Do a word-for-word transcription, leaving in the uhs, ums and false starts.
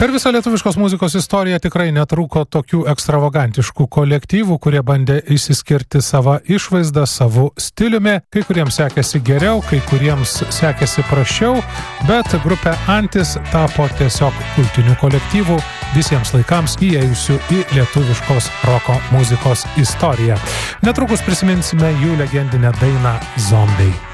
Per visą lietuviškos muzikos istoriją tikrai netrūko tokių ekstravagantiškų kolektyvų, kurie bandė išsiskirti savo išvaizdą, savo stiliumi. Kai kuriems sekėsi geriau, kai kuriems sekėsi prasčiau, bet grupė Antis tapo tiesiog kultinių kolektyvų visiems laikams įėjusių į lietuviškos roko muzikos istoriją. Netrukus prisiminsime jų legendinę dainą Zombiai.